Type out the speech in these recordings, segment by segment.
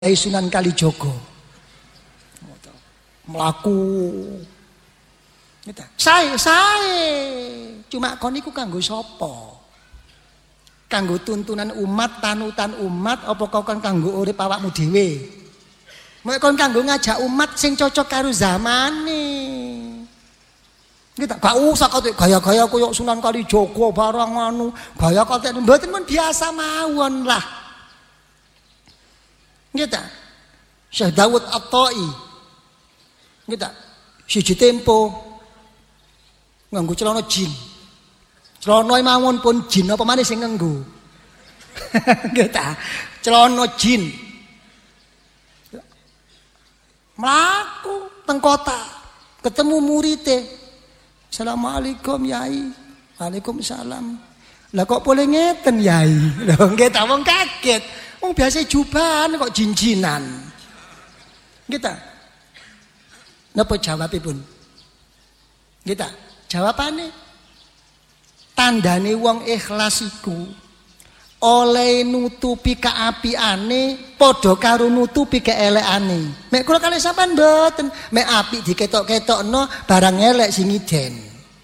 Sunan Kalijogo mlaku sae cuma kon iku kanggo sapa? Kanggo tuntunan umat, tanutan umat, apa kon kanggo urip awakmu dhewe? Mek kon kanggo ngajak umat sing cocok karo zamane. Kita gak usah kate gaya-gaya koyo Sunan Kalijogo barang anu, gaya kate mboten men biasa mawon lah. Kita Syekh Dawud At-Ta'i kita siji tempo nganggo celana jin. Celana mawon pun jin apa maneh sing nganggo. Kita celana jin. Mlaku teng kota, ketemu muridé. Assalamualaikum Yai. Waalaikumsalam. Lah kok boleh ngeten Yai? Lho nggih ta wong kaget. Wong biasa jubahan kok jinjinan. Kita napa jawabipun? Kita jawabane tandane wong ikhlas iku oleh nutupi kaapiane padha karo nutupi keelekane. Mek kula kalih sampean mboten, mek apik diketok-ketokno barang elek sing ngiden.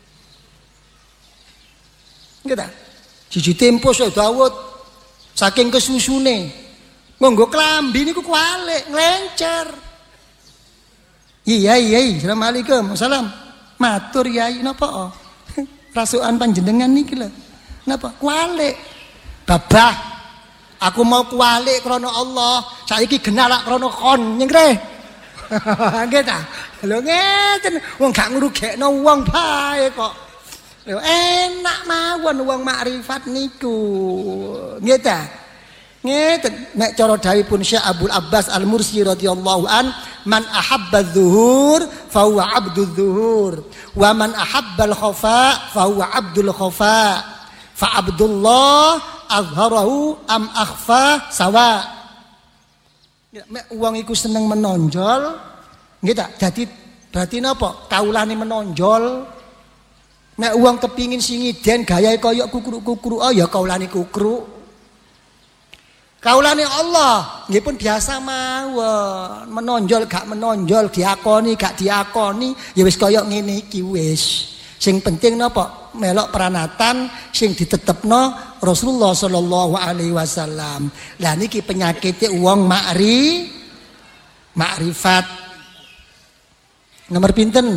Kita siji tempo Syekh Dawud saking kesusune nganggo klambi niku kualik nglencer. Iya, Assalamualaikum. Salam. Matur Yai napa? Rasukan panjenengan niki lho. Napa? Kualik. Babah. Aku mau kualik krana Allah. Saiki genalak krana kon nyengre. Nggih ta? Lho ngeten, wong gak ngrugekno wong bae kok. Lho enak mawon wong makrifat niku. Nggih ta? Ngeten nek cara dawuhipun Syekh Abdul Abbas Al-Mursi radhiyallahu an, man ahabba dzuhur fa huwa 'abdudz dzuhur wa man ahabba al-khafa fa huwa 'abdul khafa fa 'abdullah azharahu am akhfa sawa. Nek wong iku seneng menonjol nggih ta? Dadi berarti napa? Kaulane menonjol. Nek wong kepingin sing ngiden gayahe kaya kukruk-kukruk, oh ya kaulane kukruk. Kaulane Allah nggih pun biasa mawon, menonjol gak menonjol, diakoni gak diakoni, ya wis kaya ngene iki wis. Sing penting napa? Melok peranatan sing ditetepno Rasulullah sallallahu alaihi wasallam. Lah niki penyakite wong makrifat. Nomor pinten?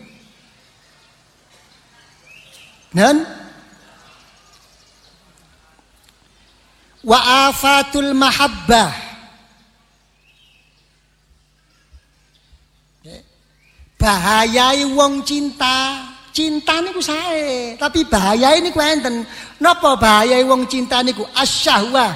Dan wa afatul mahabbah. Bahayai wong cinta. Cinta niku sae, tapi bahayai niku enten. Napa bahayai wong cinta niku? Asyahwah.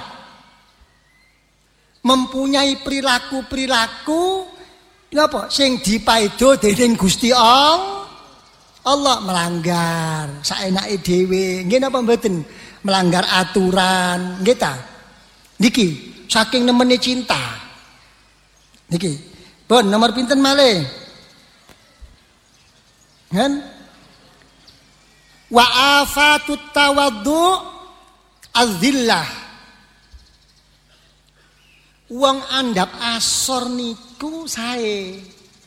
Mempunyai perilaku-perilaku napa sing dipaido dening Gusti Allah melanggar saenake dhewe. Nggih napa mboten? Melanggar aturan, nggih ta? Niki saking nemene cinta. Niki. Pun nomor pinten malih? Kan? Wa afatut tawaddu azillah. Wong andhap asor niku sae.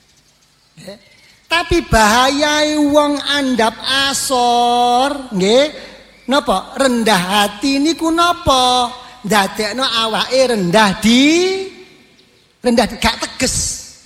Tapi bahayai wong andhap asor, nggih. Napa? Rendah hati niku napa? Ndadekno awake rendah gak teges.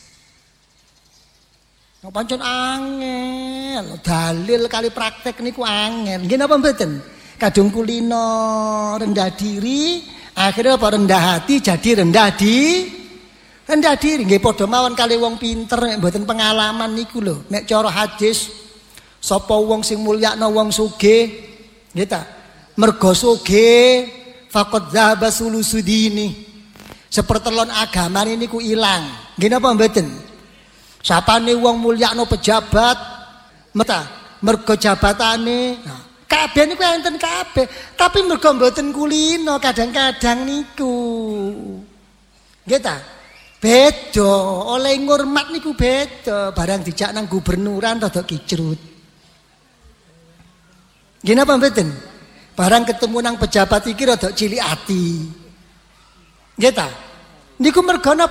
Napa pancen angel, dalil kali praktek niku angel. Nggih napa mboten? Kadung kulino rendah diri, akhirnya apa rendah hati jadi rendah diri. Nggih padha mawon kali wong pinter nek mboten pengalaman niku lho. Nek cara hadis sapa wong sing mulyakno wong sugih nggih ta? Mergo sugih faqad dzahaba sulusudini. Sepertelon agamane niku ilang. Nggih napa mboten? Sapane wong mulyakno pejabat meta mergo jabatane. Nah, kabeh niku enten kabeh, tapi mergo mboten kulino kadang-kadang niku. Nggih ta? Beda, oleh ngurmat niku beda. Barang dijak nang gubernuran rada kicrut. Gini apa mboten? Barang ketemu nang pejabat iki rada cilik ati. Nggih ta? Niku mergo